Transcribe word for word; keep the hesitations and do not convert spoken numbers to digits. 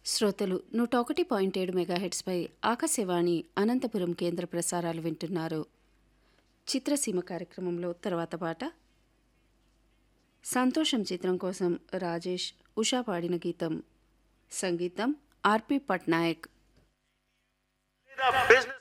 శ్రోతలు నూట ఒకటి పాయింట్ ఏడు మెగాహెట్స్పై ఆకాశవాణి అనంతపురం కేంద్ర ప్రసారాలు వింటున్నారు. చిత్రసీమ కార్యక్రమంలో తర్వాత పాట సంతోషం చిత్రం కోసం రాజేష్, ఉషా పాడిన గీతం. సంగీతం ఆర్పి పట్నాయక్. business